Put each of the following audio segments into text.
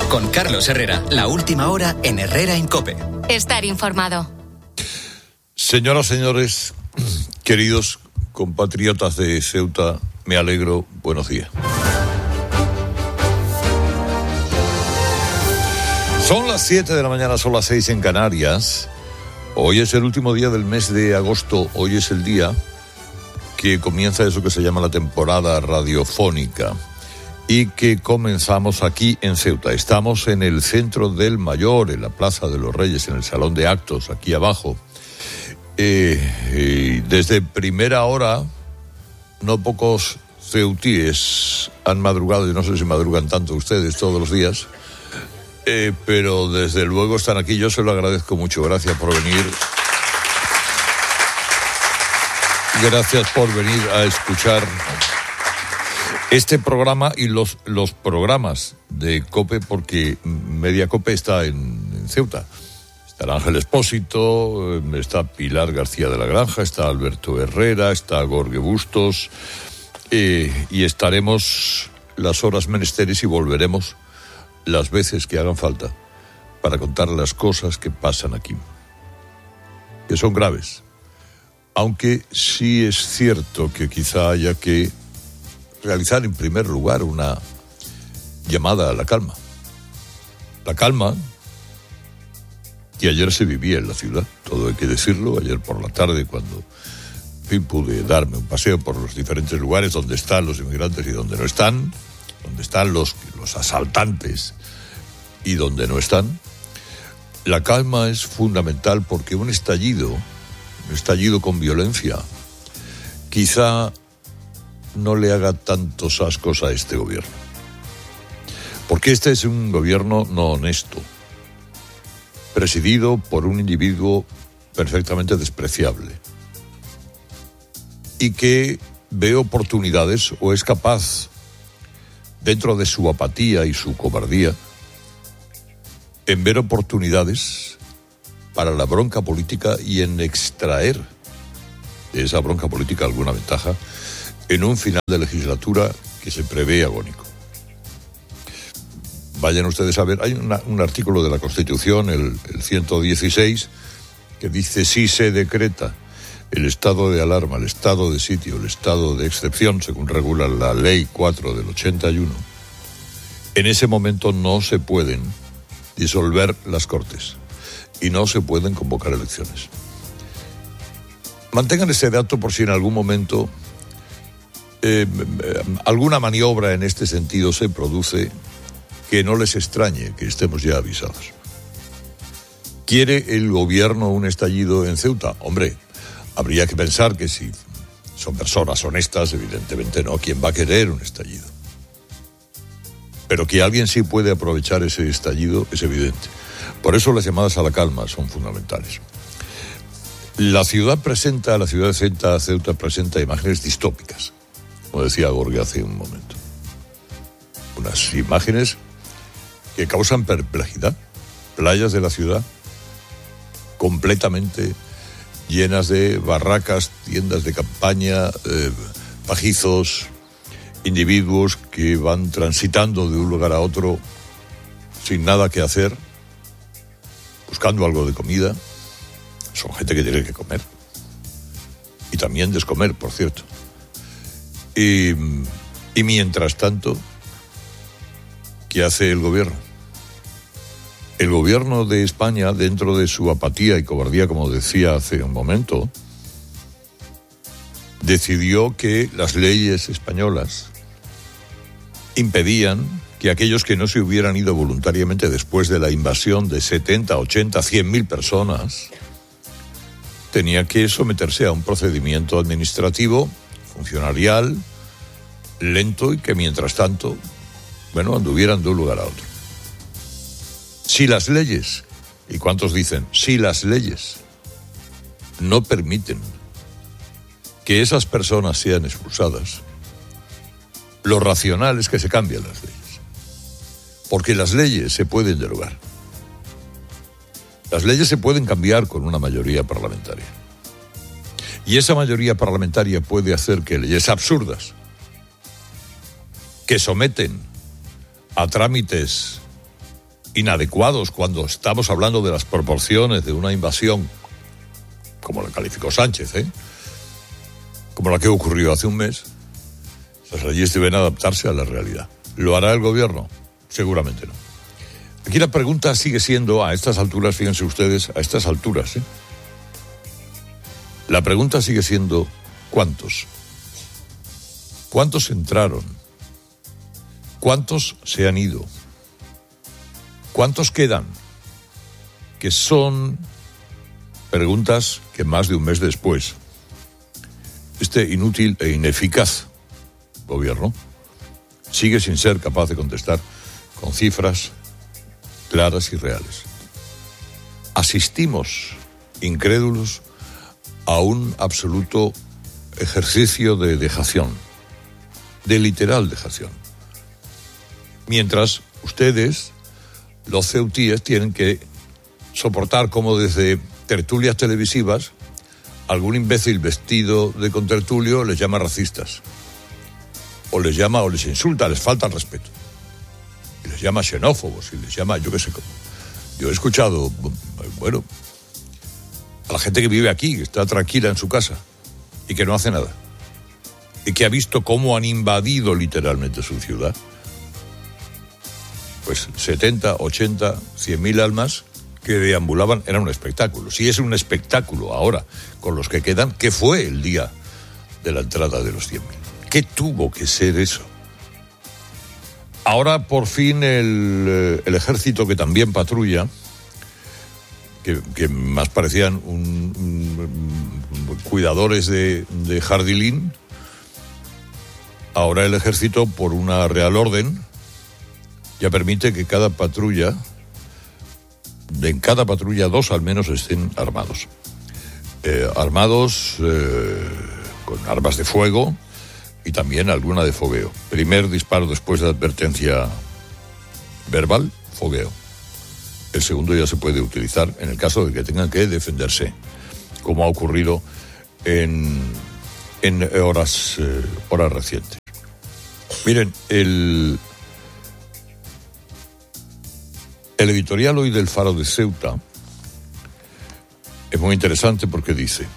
Con Carlos Herrera, la última hora en Herrera en COPE. Estar informado. Señoras, señores, queridos compatriotas de Ceuta, me alegro, buenos días. Son las 7 de la mañana, son las 6 en Canarias. Hoy es el último día del mes de agosto, hoy es el día que comienza eso que se llama la temporada radiofónica y que comenzamos aquí en Ceuta. Estamos en el centro del Mayor, en la Plaza de los Reyes, en el Salón de Actos, aquí abajo. Desde primera hora, no pocos ceutíes han madrugado, yo no sé si madrugan tanto ustedes todos los días, pero desde luego están aquí, yo se lo agradezco mucho, gracias por venir. Gracias por venir a escuchar este programa y los programas de COPE, porque Media COPE está en Ceuta. Está el Ángel Expósito, está Pilar García de la Granja, está Alberto Herrera, está Jorge Bustos, y estaremos las horas menesteres y volveremos las veces que hagan falta para contar las cosas que pasan aquí, que son graves. Aunque sí es cierto que quizá haya que realizar en primer lugar una llamada a la calma. La calma que ayer se vivía en la ciudad, todo hay que decirlo. Ayer por la tarde, cuando pude darme un paseo por los diferentes lugares donde están los inmigrantes y donde no están, donde están los asaltantes y donde no están, la calma es fundamental, porque un estallido con violencia quizá no le haga tantos ascos a este gobierno, porque este es un gobierno no honesto, presidido por un individuo perfectamente despreciable y que ve oportunidades, o es capaz, dentro de su apatía y su cobardía, en ver oportunidades para la bronca política y en extraer de esa bronca política alguna ventaja en un final de legislatura que se prevé agónico. Vayan ustedes a ver, hay un artículo de la Constitución, el 116, que dice: si se decreta el estado de alarma, el estado de sitio, el estado de excepción, según regula la Ley 4 del 81, en ese momento no se pueden disolver las Cortes y no se pueden convocar elecciones. Mantengan ese dato por si en algún momento alguna maniobra en este sentido se produce, que no les extrañe que estemos ya avisados. ¿Quiere el gobierno un estallido en Ceuta? Hombre, habría que pensar que si son personas honestas, evidentemente no. ¿Quién va a querer un estallido? Pero que alguien sí puede aprovechar ese estallido es evidente. Por eso las llamadas a la calma son fundamentales. La ciudad de Ceuta presenta imágenes distópicas, como decía Jorge hace un momento. Unas imágenes que causan perplejidad. Playas de la ciudad completamente llenas de barracas, tiendas de campaña, pajizos, individuos que van transitando de un lugar a otro sin nada que hacer, buscando algo de comida. Son gente que tiene que comer. Y también descomer, por cierto. Y mientras tanto, ¿qué hace el gobierno? El gobierno de España, dentro de su apatía y cobardía, como decía hace un momento, decidió que las leyes españolas impedían que aquellos que no se hubieran ido voluntariamente después de la invasión de 70, 80, 100.000 personas, tenía que someterse a un procedimiento administrativo, funcionarial, lento, y que mientras tanto, anduvieran de un lugar a otro. Si las leyes, ¿y cuántos dicen? Si las leyes no permiten que esas personas sean expulsadas, lo racional es que se cambien las leyes. Porque las leyes se pueden derogar. Las leyes se pueden cambiar con una mayoría parlamentaria. Y esa mayoría parlamentaria puede hacer que leyes absurdas, que someten a trámites inadecuados cuando estamos hablando de las proporciones de una invasión, como la calificó Sánchez, como la que ocurrió hace un mes, las leyes deben adaptarse a la realidad. ¿Lo hará el gobierno? Seguramente no. Aquí la pregunta sigue siendo, a estas alturas, fíjense ustedes, a estas alturas, la pregunta sigue siendo, ¿cuántos? ¿Cuántos entraron? ¿Cuántos se han ido? ¿Cuántos quedan? Que son preguntas que más de un mes después, este inútil e ineficaz gobierno sigue sin ser capaz de contestar con cifras claras y reales. Asistimos, incrédulos, a un absoluto ejercicio de dejación, de literal dejación. Mientras ustedes, los ceutíes, tienen que soportar como desde tertulias televisivas algún imbécil vestido de contertulio les llama racistas. O les llama o les insulta, les falta el respeto. Y les llama xenófobos y les llama, yo qué sé cómo. Yo he escuchado, bueno, a la gente que vive aquí, que está tranquila en su casa y que no hace nada. Y que ha visto cómo han invadido literalmente su ciudad. Pues 70, 80, 100.000 almas que deambulaban, era un espectáculo. Si es un espectáculo ahora con los que quedan, ¿qué fue el día de la entrada de los 100.000? ¿Qué tuvo que ser eso? Ahora, por fin, el ejército que también patrulla, que más parecían cuidadores de jardilín, ahora el ejército, por una real orden, ya permite que cada patrulla, en cada patrulla 2 al menos estén armados. Con armas de fuego y también alguna de fogueo. Primer disparo después de advertencia verbal, fogueo. El segundo ya se puede utilizar en el caso de que tengan que defenderse, como ha ocurrido en horas recientes. Miren, el editorial hoy del Faro de Ceuta es muy interesante porque dice: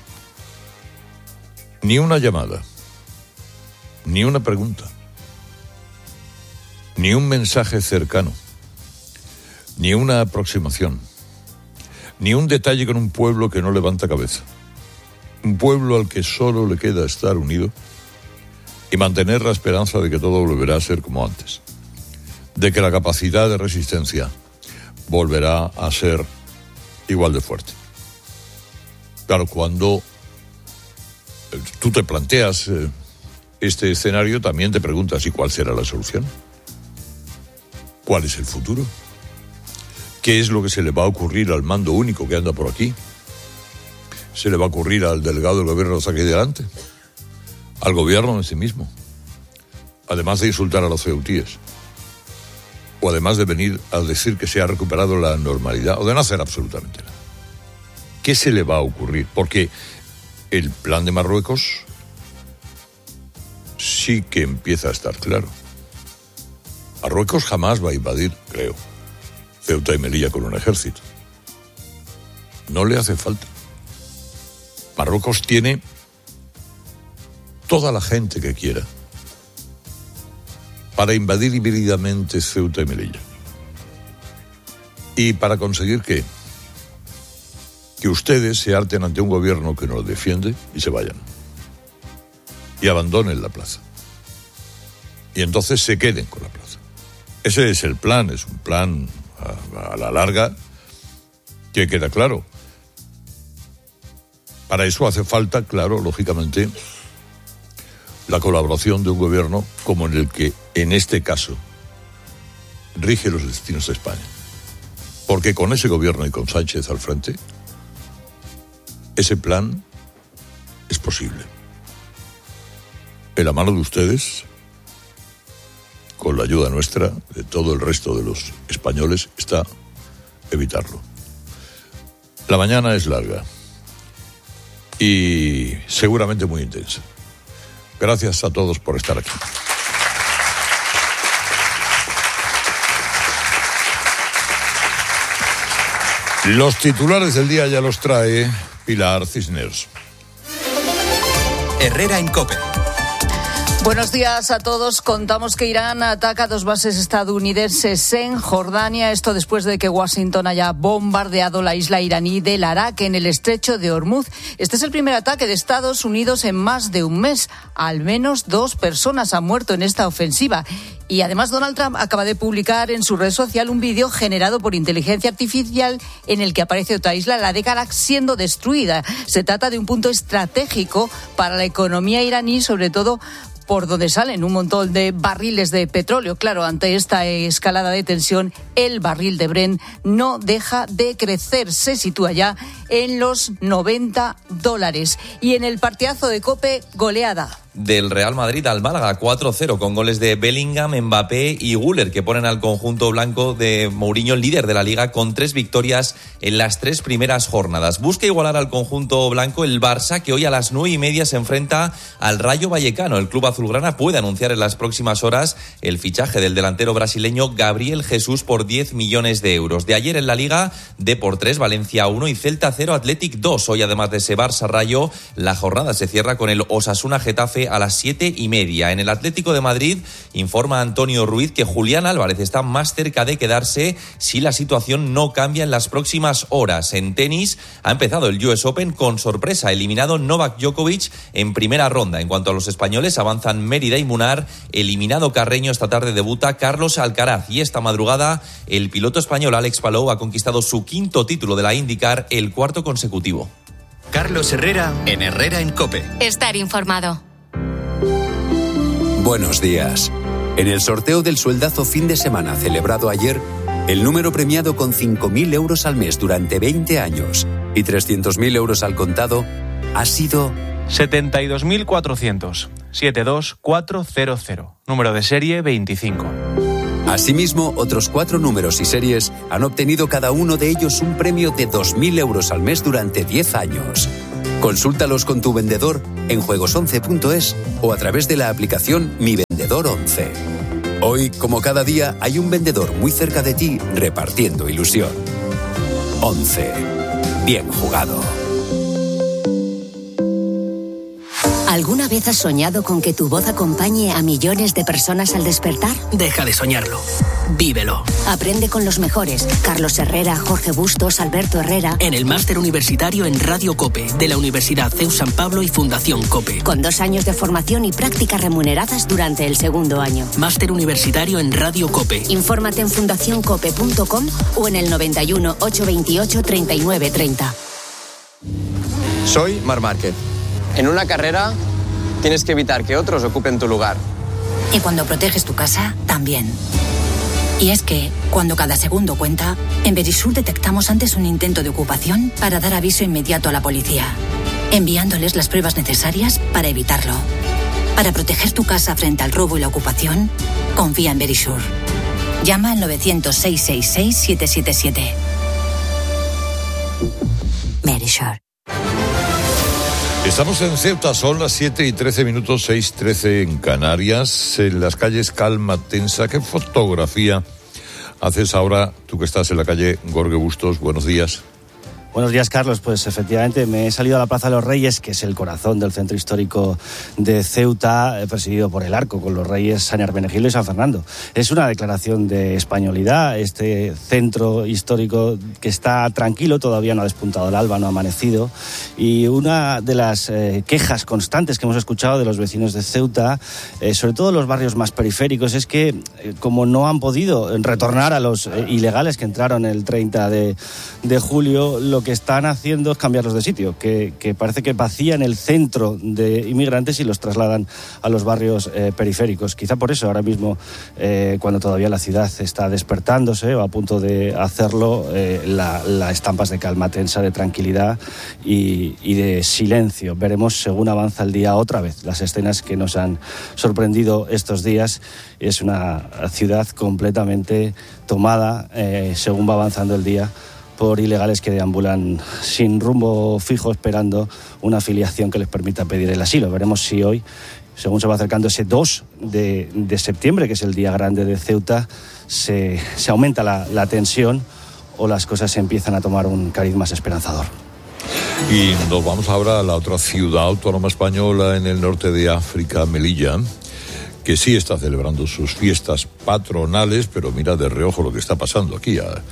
ni una llamada, ni una pregunta, ni un mensaje cercano, ni una aproximación, ni un detalle con un pueblo que no levanta cabeza. Un pueblo al que solo le queda estar unido y mantener la esperanza de que todo volverá a ser como antes, de que la capacidad de resistencia volverá a ser igual de fuerte. Claro, cuando tú te planteas este escenario, también te preguntas: ¿y cuál será la solución? ¿Cuál es el futuro? ¿Qué es lo que se le va a ocurrir al mando único que anda por aquí? ¿Se le va a ocurrir al delegado del gobierno que saque delante? ¿Al gobierno en sí mismo? Además de insultar a los ceutíes. O además de venir a decir que se ha recuperado la normalidad, o de no hacer absolutamente nada. ¿Qué se le va a ocurrir? Porque el plan de Marruecos sí que empieza a estar claro. Marruecos jamás va a invadir, creo, Ceuta y Melilla con un ejército. No le hace falta. Marruecos tiene toda la gente que quiera para invadir híbridamente Ceuta y Melilla. ¿Y para conseguir qué? Que ustedes se harten ante un gobierno que no los defiende y se vayan. Y abandonen la plaza. Y entonces se queden con la plaza. Ese es el plan, es un plan a la larga que queda claro. Para eso hace falta, claro, lógicamente, la colaboración de un gobierno como en el que, en este caso, rige los destinos de España. Porque con ese gobierno y con Sánchez al frente, ese plan es posible. En la mano de ustedes, con la ayuda nuestra, de todo el resto de los españoles, está evitarlo. La mañana es larga y seguramente muy intensa. Gracias a todos por estar aquí. Los titulares del día ya los trae Pilar Cisneros. Herrera en COPE. Buenos días a todos. Contamos que Irán ataca 2 bases estadounidenses en Jordania. Esto después de que Washington haya bombardeado la isla iraní del Arak en el estrecho de Hormuz. Este es el primer ataque de Estados Unidos en más de un mes. Al menos 2 personas han muerto en esta ofensiva. Y además Donald Trump acaba de publicar en su red social un vídeo generado por inteligencia artificial en el que aparece otra isla, la de Arak, siendo destruida. Se trata de un punto estratégico para la economía iraní, sobre todo por donde salen un montón de barriles de petróleo. Claro, ante esta escalada de tensión, el barril de Brent no deja de crecer. Se sitúa ya en los $90. Y en el partidazo de COPE, goleada del Real Madrid al Málaga, 4-0, con goles de Bellingham, Mbappé y Güler, que ponen al conjunto blanco de Mourinho líder de la Liga con 3 victorias en las 3 primeras jornadas. Busca igualar al conjunto blanco el Barça, que hoy a las 9:30 se enfrenta al Rayo Vallecano. El club azulgrana puede anunciar en las próximas horas el fichaje del delantero brasileño Gabriel Jesús por 10 millones de euros. De ayer en la Liga, D3, Valencia 1 y Celta 0, Athletic 2. Hoy, además de ese Barça-Rayo, la jornada se cierra con el Osasuna-Getafe a las 7:30. En el Atlético de Madrid informa Antonio Ruiz que Julián Álvarez está más cerca de quedarse si la situación no cambia en las próximas horas. En tenis ha empezado el US Open con sorpresa, eliminado Novak Djokovic en primera ronda. En cuanto a los españoles, avanzan Mérida y Munar. Eliminado Carreño, esta tarde debuta Carlos Alcaraz. Y esta madrugada el piloto español Alex Palou ha conquistado su 5º título de la IndyCar, el 4º consecutivo. Carlos Herrera en Herrera en COPE. Estar informado. Buenos días. En el sorteo del sueldazo fin de semana celebrado ayer, el número premiado con 5.000 euros al mes durante 20 años y 300.000 euros al contado ha sido 72.400. 72400. Número de serie 25. Asimismo, otros 4 números y series han obtenido cada uno de ellos un premio de 2.000 euros al mes durante 10 años. Consúltalos con tu vendedor en juegos11.es o a través de la aplicación Mi Vendedor 11. Hoy, como cada día, hay un vendedor muy cerca de ti repartiendo ilusión. 11. Bien jugado. ¿Alguna vez has soñado con que tu voz acompañe a millones de personas al despertar? Deja de soñarlo. Vívelo. Aprende con los mejores. Carlos Herrera, Jorge Bustos, Alberto Herrera. En el máster universitario en Radio COPE de la Universidad CEU San Pablo y Fundación COPE. Con 2 años de formación y prácticas remuneradas durante el 2º año. Máster universitario en Radio COPE. Infórmate en fundacioncope.com o en el 91 828 3930. Soy Marc Márquez. En una carrera tienes que evitar que otros ocupen tu lugar. Y cuando proteges tu casa, también. Y es que, cuando cada segundo cuenta, en Verisur detectamos antes un intento de ocupación para dar aviso inmediato a la policía, enviándoles las pruebas necesarias para evitarlo. Para proteger tu casa frente al robo y la ocupación, confía en Verisur. Llama al 900-666-777. Verisur. Estamos en Ceuta, son las 7:13, 6:13 en Canarias. En las calles calma tensa. ¿Qué fotografía haces ahora, tú que estás en la calle Jorge Bustos? Buenos días. Buenos días, Carlos. Pues efectivamente me he salido a la Plaza de los Reyes, que es el corazón del centro histórico de Ceuta, presidido por el Arco, con los reyes San Hermenegildo y San Fernando. Es una declaración de españolidad, este centro histórico que está tranquilo, todavía no ha despuntado el alba, no ha amanecido. Y una de las quejas constantes que hemos escuchado de los vecinos de Ceuta, sobre todo los barrios más periféricos, es que como no han podido retornar a los ilegales que entraron el 30 de julio, lo que están haciendo es cambiarlos de sitio, que parece que vacían el centro de inmigrantes y los trasladan a los barrios periféricos. Quizá por eso ahora mismo, cuando todavía la ciudad está despertándose o a punto de hacerlo, la estampas de calma tensa, de tranquilidad y de silencio. Veremos según avanza el día otra vez las escenas que nos han sorprendido estos días. Es una ciudad completamente tomada, según va avanzando el día, por ilegales que deambulan sin rumbo fijo, esperando una afiliación que les permita pedir el asilo. Veremos si hoy, según se va acercando ese 2 de septiembre, que es el día grande de Ceuta, se aumenta la tensión o las cosas empiezan a tomar un cariz más esperanzador. Y nos vamos ahora a la otra ciudad autónoma española en el norte de África, Melilla, que sí está celebrando sus fiestas patronales, pero mira de reojo lo que está pasando aquí a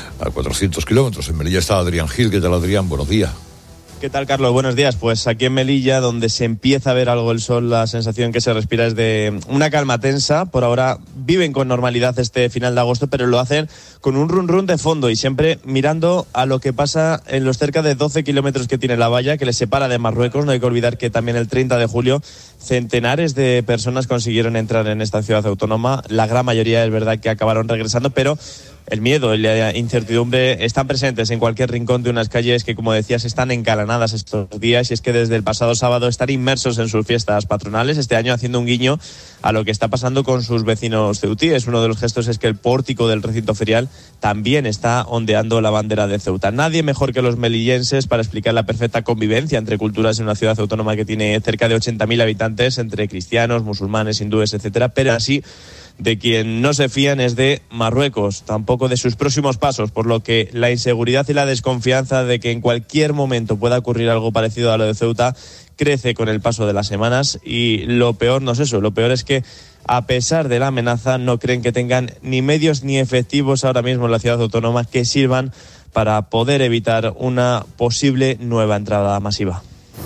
400 kilómetros. En Melilla está Adrián Gil. ¿Qué tal, Adrián? Buenos días. ¿Qué tal, Carlos? Buenos días. Pues aquí en Melilla, donde se empieza a ver algo el sol, la sensación que se respira es de una calma tensa. Por ahora viven con normalidad este final de agosto, pero lo hacen con un run de fondo y siempre mirando a lo que pasa en los cerca de 12 kilómetros que tiene la valla, que les separa de Marruecos. No hay que olvidar que también el 30 de julio centenares de personas consiguieron entrar en esta ciudad autónoma. La gran mayoría es verdad que acabaron regresando, pero el miedo y la incertidumbre están presentes en cualquier rincón de unas calles que, como decías, están encalanadas estos días, y es que desde el pasado sábado están inmersos en sus fiestas patronales, este año haciendo un guiño a lo que está pasando con sus vecinos ceutíes. Uno de los gestos es que el pórtico del recinto ferial también está ondeando la bandera de Ceuta. Nadie mejor que los melillenses para explicar la perfecta convivencia entre culturas en una ciudad autónoma que tiene cerca de 80.000 habitantes, entre cristianos, musulmanes, hindúes, etcétera, pero así de quien no se fían es de Marruecos, tampoco de sus próximos pasos, por lo que la inseguridad y la desconfianza de que en cualquier momento pueda ocurrir algo parecido a lo de Ceuta crece con el paso de las semanas. Y lo peor no es eso, lo peor es que a pesar de la amenaza no creen que tengan ni medios ni efectivos ahora mismo en la ciudad autónoma que sirvan para poder evitar una posible nueva entrada masiva.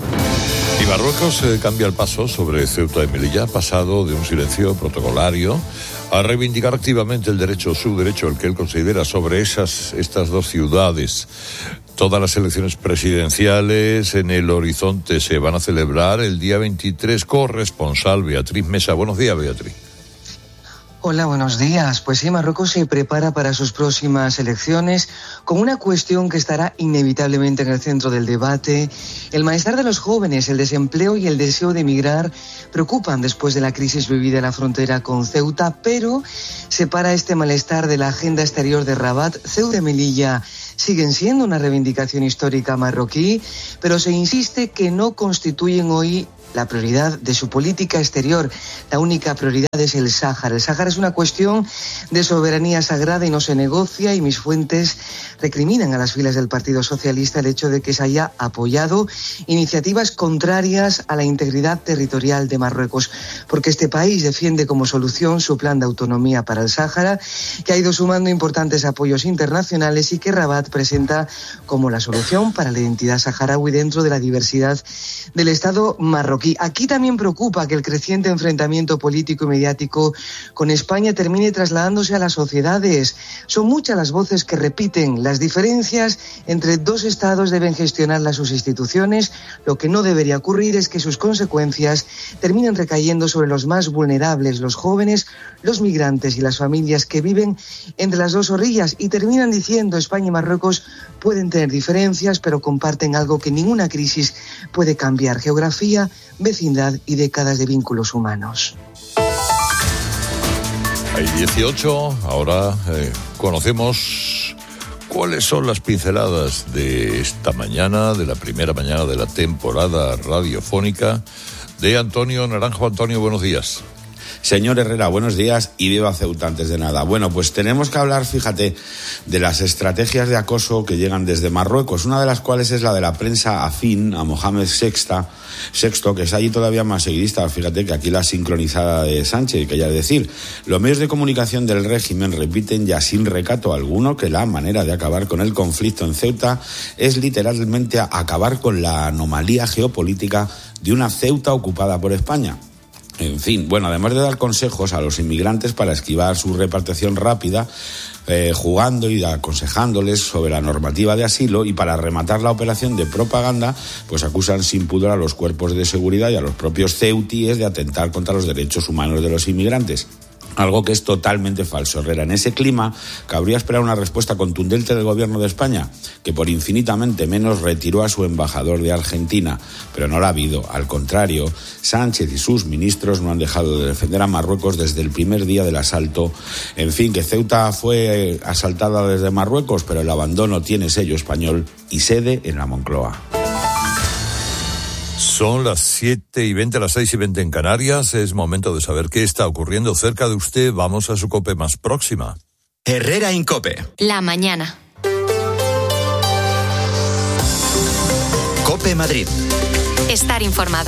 Y Marruecos cambia el paso sobre Ceuta y Melilla, pasado de un silencio protocolario a reivindicar activamente el derecho, su derecho, el que él considera sobre estas dos ciudades. Todas las elecciones presidenciales en el horizonte se van a celebrar el día 23. Corresponsal Beatriz Mesa. Buenos días, Beatriz. Hola, buenos días. Pues sí, Marruecos se prepara para sus próximas elecciones con una cuestión que estará inevitablemente en el centro del debate. El malestar de los jóvenes, el desempleo y el deseo de emigrar preocupan después de la crisis vivida en la frontera con Ceuta, pero separa este malestar de la agenda exterior de Rabat. Ceuta y Melilla siguen siendo una reivindicación histórica marroquí, pero se insiste que no constituyen hoy la prioridad de su política exterior. La única prioridad es el Sáhara. El Sáhara es una cuestión de soberanía sagrada y no se negocia, y mis fuentes recriminan a las filas del Partido Socialista el hecho de que se haya apoyado iniciativas contrarias a la integridad territorial de Marruecos, porque este país defiende como solución su plan de autonomía para el Sáhara, que ha ido sumando importantes apoyos internacionales y que Rabat presenta como la solución para la identidad saharaui dentro de la diversidad del Estado marroquí. Aquí también preocupa que el creciente enfrentamiento político y mediático con España termine trasladándose a las sociedades. Son muchas las voces que repiten las diferencias entre dos estados deben gestionarlas sus instituciones. Lo que no debería ocurrir es que sus consecuencias terminen recayendo sobre los más vulnerables, los jóvenes, los migrantes y las familias que viven entre las dos orillas, y terminan diciendo España y Marruecos pueden tener diferencias, pero comparten algo que ninguna crisis puede cambiar: geografía, vecindad y décadas de vínculos humanos. Hay 18, ahora conocemos cuáles son las pinceladas de esta mañana, de la primera mañana de la temporada radiofónica de Antonio Naranjo. Antonio, buenos días. Señor Herrera, buenos días y viva Ceuta antes de nada. Bueno, pues tenemos que hablar, fíjate, de las estrategias de acoso que llegan desde Marruecos, una de las cuales es la de la prensa afín a Mohamed VI, que es allí todavía más seguidista. Fíjate que aquí la sincronizada de Sánchez, que ya es decir, los medios de comunicación del régimen repiten ya sin recato alguno que la manera de acabar con el conflicto en Ceuta es literalmente acabar con la anomalía geopolítica de una Ceuta ocupada por España. En fin, bueno, además de dar consejos a los inmigrantes para esquivar su repatriación rápida, jugando y aconsejándoles sobre la normativa de asilo, y para rematar la operación de propaganda, pues acusan sin pudor a los cuerpos de seguridad y a los propios ceutíes de atentar contra los derechos humanos de los inmigrantes. Algo que es totalmente falso, Herrera. En ese clima, cabría esperar una respuesta contundente del gobierno de España, que por infinitamente menos retiró a su embajador de Argentina, pero no la ha habido. Al contrario, Sánchez y sus ministros no han dejado de defender a Marruecos desde el primer día del asalto. En fin, que Ceuta fue asaltada desde Marruecos, pero el abandono tiene sello español y sede en la Moncloa. Son las 7:20, las 6:20 en Canarias. Es momento de saber qué está ocurriendo cerca de usted. Vamos a su COPE más próxima. Herrera en COPE. La mañana. COPE Madrid. Estar informado.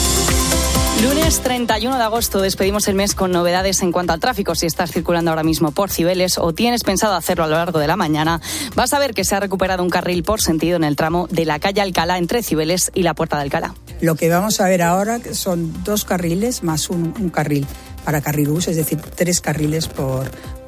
Lunes 31 de agosto despedimos el mes con novedades en cuanto al tráfico. Si estás circulando ahora mismo por Cibeles o tienes pensado hacerlo a lo largo de la mañana, vas a ver que se ha recuperado un carril por sentido en el tramo de la calle Alcalá entre Cibeles y la Puerta de Alcalá. Lo que vamos a ver ahora son 2 carriles más un carril para carril-bus, es decir, 3 carriles por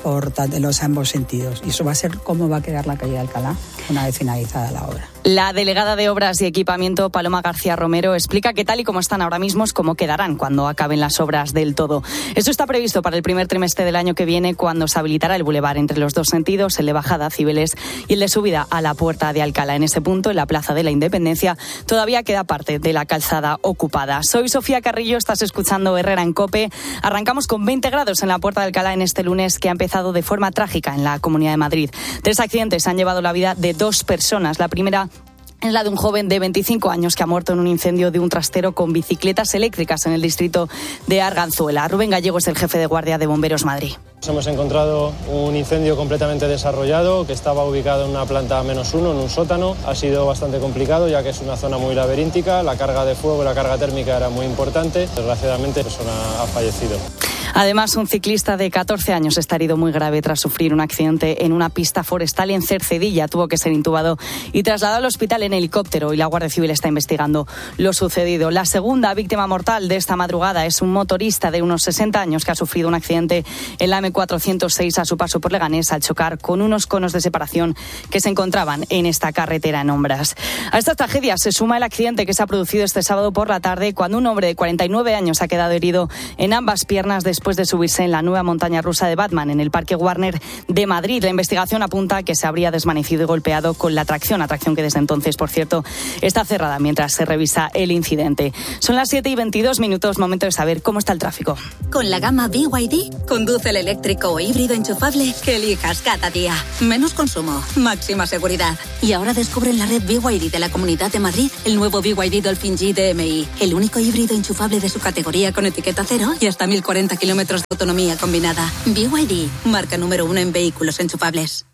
de los ambos sentidos. Y eso va a ser cómo va a quedar la calle de Alcalá una vez finalizada la obra. La delegada de Obras y Equipamiento, Paloma García Romero, explica que tal y como están ahora mismo es como quedarán cuando acaben las obras del todo. Eso está previsto para el primer trimestre del año que viene, cuando se habilitará el bulevar entre los 2 sentidos, el de bajada a Cibeles y el de subida a la Puerta de Alcalá. En ese punto, en la Plaza de la Independencia, todavía queda parte de la calzada ocupada. Soy Sofía Carrillo, estás escuchando Herrera en COPE. Arrancamos con 20 grados en la Puerta de Alcalá en este lunes que ha empezado de forma trágica en la Comunidad de Madrid. 3 accidentes han llevado la vida de 2 personas. La primera es la de un joven de 25 años que ha muerto en un incendio de un trastero con bicicletas eléctricas en el distrito de Arganzuela. Rubén Gallego es el jefe de guardia de Bomberos Madrid. Hemos encontrado un incendio completamente desarrollado que estaba ubicado en una planta -1, en un sótano. Ha sido bastante complicado ya que es una zona muy laberíntica. La carga de fuego y la carga térmica era muy importante. Desgraciadamente, la persona ha fallecido. Además, un ciclista de 14 años está herido muy grave tras sufrir un accidente en una pista forestal en Cercedilla. Tuvo que ser intubado y trasladado al hospital en helicóptero y la Guardia Civil está investigando lo sucedido. La segunda víctima mortal de esta madrugada es un motorista de unos 60 años que ha sufrido un accidente en la M406 a su paso por Leganés al chocar con unos conos de separación que se encontraban en esta carretera en Ombras. A estas tragedias se suma el accidente que se ha producido este sábado por la tarde cuando un hombre de 49 años ha quedado herido en ambas piernas después de subirse en la nueva montaña rusa de Batman en el Parque Warner de Madrid. La investigación apunta a que se habría desvanecido y golpeado con la atracción que desde entonces, por cierto, está cerrada mientras se revisa el incidente. Son las 7:22, momento de saber cómo está el tráfico. Con la gama BYD, conduce el eléctrico o híbrido enchufable que elijas cada día. Menos consumo, máxima seguridad. Y ahora descubre en la red BYD de la Comunidad de Madrid el nuevo BYD Dolphin G DMI, el único híbrido enchufable de su categoría con etiqueta cero y hasta 1040 kilómetros de autonomía combinada. BYD, marca número 1 en vehículos enchufables.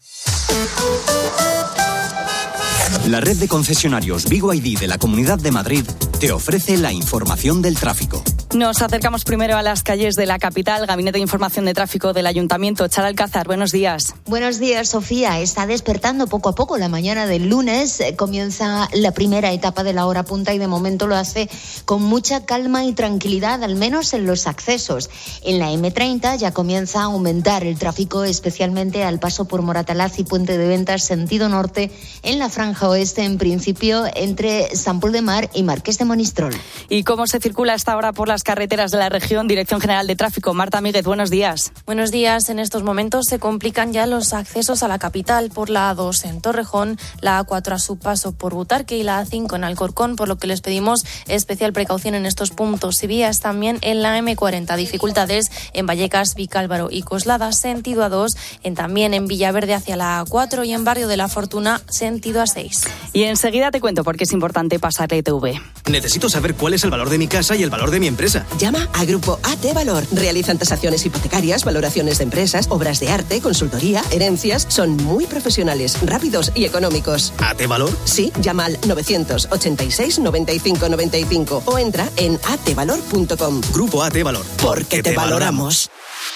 La red de concesionarios BYD de la Comunidad de Madrid te ofrece la información del tráfico. Nos acercamos primero a las calles de la capital. Gabinete de Información de Tráfico del Ayuntamiento. Chara Alcázar, buenos días. Buenos días, Sofía. Está despertando poco a poco la mañana del lunes. Comienza la primera etapa de la hora punta y de momento lo hace con mucha calma y tranquilidad, al menos en los accesos. En la M30 ya comienza a aumentar el tráfico, especialmente al paso por Moratalaz y Puente de Ventas, sentido norte, en la franja oeste, en principio, entre Sant Pol de Mar y Marqués de Monistrol. ¿Y cómo se circula hasta ahora por las carreteras de la región? Dirección General de Tráfico, Marta Míguez, buenos días. Buenos días. En estos momentos se complican ya los accesos a la capital por la A2 en Torrejón, la A4 a su paso por Butarque y la A5 en Alcorcón, por lo que les pedimos especial precaución en estos puntos y vías. También en la M40, dificultades en Vallecas, Vicálvaro y Coslada, sentido A2, también en Villaverde hacia la A4 y en Barrio de la Fortuna, sentido A6. Y enseguida te cuento por qué es importante pasar la ITV. Necesito saber cuál es el valor de mi casa y el valor de mi empresa. Llama a Grupo AT Valor. Realizan tasaciones hipotecarias, valoraciones de empresas, obras de arte, consultoría, herencias. Son muy profesionales, rápidos y económicos. ¿AT Valor? Sí, llama al 986 95 95 o entra en atvalor.com. Grupo AT Valor. Porque te valoramos.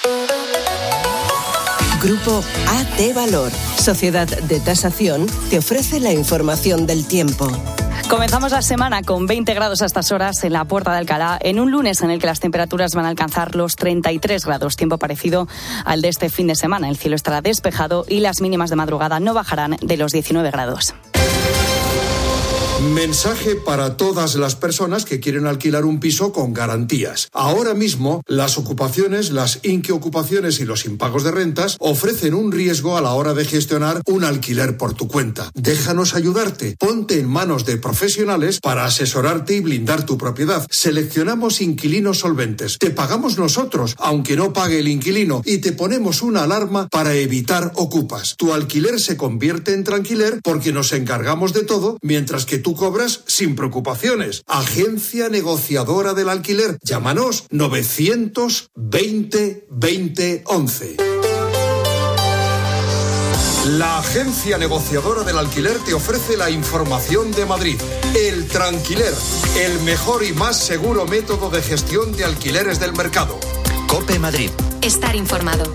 Grupo AT Valor, Sociedad de Tasación, te ofrece la información del tiempo. Comenzamos la semana con 20 grados a estas horas en la Puerta de Alcalá, en un lunes en el que las temperaturas van a alcanzar los 33 grados, tiempo parecido al de este fin de semana. El cielo estará despejado y las mínimas de madrugada no bajarán de los 19 grados. Mensaje para todas las personas que quieren alquilar un piso con garantías. Ahora mismo, las ocupaciones, las inquiocupaciones y los impagos de rentas ofrecen un riesgo a la hora de gestionar un alquiler por tu cuenta. Déjanos ayudarte. Ponte en manos de profesionales para asesorarte y blindar tu propiedad. Seleccionamos inquilinos solventes. Te pagamos nosotros, aunque no pague el inquilino, y te ponemos una alarma para evitar ocupas. Tu alquiler se convierte en tranquiler porque nos encargamos de todo, mientras que tú cobras sin preocupaciones. Agencia negociadora del alquiler. Llámanos 920 20 11. La agencia negociadora del alquiler te ofrece la información de Madrid. El Tranquiler, el mejor y más seguro método de gestión de alquileres del mercado. COPE Madrid. Estar informado.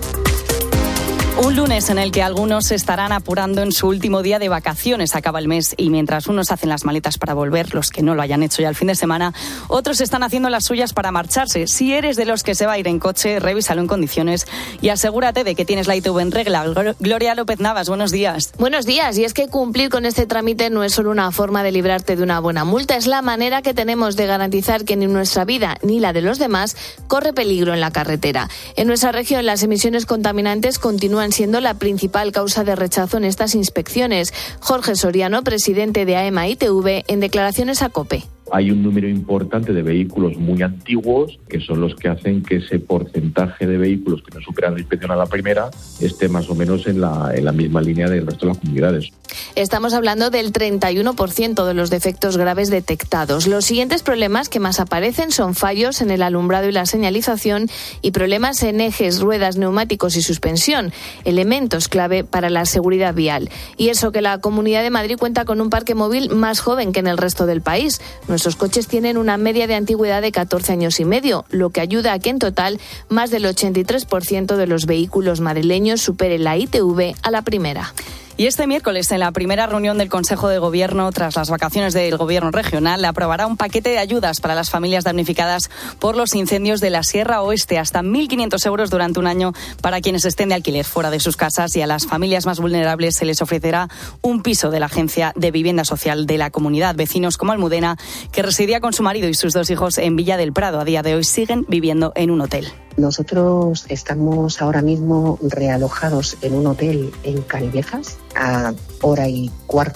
Un lunes en el que algunos se estarán apurando en su último día de vacaciones. Acaba el mes y mientras unos hacen las maletas para volver, los que no lo hayan hecho ya el fin de semana, otros están haciendo las suyas para marcharse. Si eres de los que se va a ir en coche, revísalo en condiciones y asegúrate de que tienes la ITV en regla. Gloria López Navas, buenos días. Buenos días. Y es que cumplir con este trámite no es solo una forma de librarte de una buena multa, es la manera que tenemos de garantizar que ni nuestra vida ni la de los demás corre peligro en la carretera. En nuestra región, las emisiones contaminantes continúan siendo la principal causa de rechazo en estas inspecciones. Jorge Soriano, presidente de AEMA ITV, en declaraciones a COPE. Hay un número importante de vehículos muy antiguos que son los que hacen que ese porcentaje de vehículos que no superan la inspección a la primera esté más o menos en la misma línea del resto de las comunidades. Estamos hablando del 31% de los defectos graves detectados. Los siguientes problemas que más aparecen son fallos en el alumbrado y la señalización y problemas en ejes, ruedas, neumáticos y suspensión, elementos clave para la seguridad vial. Y eso que la Comunidad de Madrid cuenta con un parque móvil más joven que en el resto del país. Nuestros coches tienen una media de antigüedad de 14 años y medio, lo que ayuda a que en total más del 83% de los vehículos madrileños superen la ITV a la primera. Y este miércoles, en la primera reunión del Consejo de Gobierno, tras las vacaciones del Gobierno regional, aprobará un paquete de ayudas para las familias damnificadas por los incendios de la Sierra Oeste, hasta 1.500 euros durante un año para quienes estén de alquiler fuera de sus casas, y a las familias más vulnerables se les ofrecerá un piso de la Agencia de Vivienda Social de la comunidad. Vecinos como Almudena, que residía con su marido y sus 2 hijos en Villa del Prado, a día de hoy siguen viviendo en un hotel. Nosotros estamos ahora mismo realojados en un hotel en Canillejas, a hora y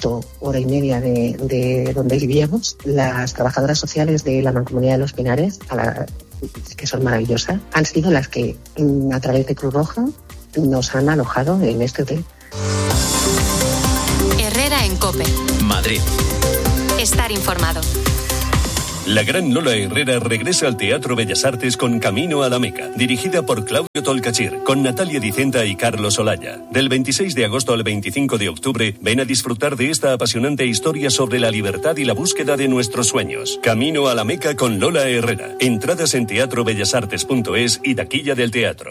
media de donde vivíamos. Las trabajadoras sociales de la Mancomunidad de los Pinares, que son maravillosas, han sido las que a través de Cruz Roja nos han alojado en este hotel. Herrera en COPE. Madrid. Estar informado. La gran Lola Herrera regresa al Teatro Bellas Artes con Camino a la Meca, dirigida por Claudio Tolcachir, con Natalia Dicenta y Carlos Olaya. Del 26 de agosto al 25 de octubre, ven a disfrutar de esta apasionante historia sobre la libertad y la búsqueda de nuestros sueños. Camino a la Meca con Lola Herrera. Entradas en teatrobellasartes.es y taquilla del teatro.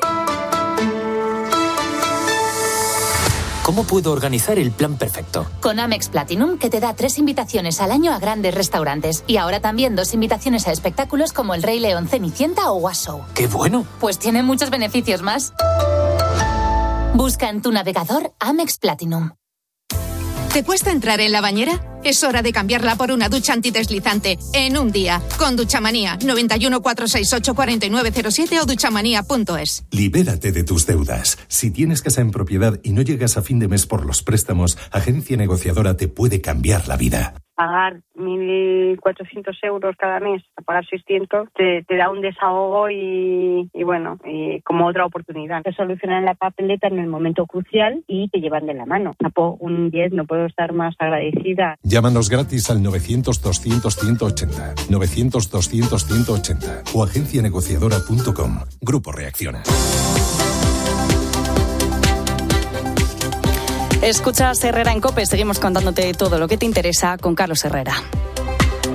¿Cómo puedo organizar el plan perfecto? Con Amex Platinum, que te da 3 invitaciones al año a grandes restaurantes. Y ahora también 2 invitaciones a espectáculos como El Rey León, Cenicienta o Was Show. ¡Qué bueno! Pues tiene muchos beneficios más. Busca en tu navegador Amex Platinum. ¿Te cuesta entrar en la bañera? Es hora de cambiarla por una ducha antideslizante en un día. Con Duchamanía, 91 468 4907 o duchamanía.es. Libérate de tus deudas. Si tienes casa en propiedad y no llegas a fin de mes por los préstamos, Agencia Negociadora te puede cambiar la vida. Pagar 1.400 euros cada mes, a pagar 600, te da un desahogo y bueno, como otra oportunidad. Te solucionan la papeleta en el momento crucial y te llevan de la mano. Un 10, no puedo estar más agradecida. Llámanos gratis al 900-200-180, 900-200-180 o agencianegociadora.com. Grupo Reacciona. Escuchas Herrera en COPE, seguimos contándote todo lo que te interesa con Carlos Herrera.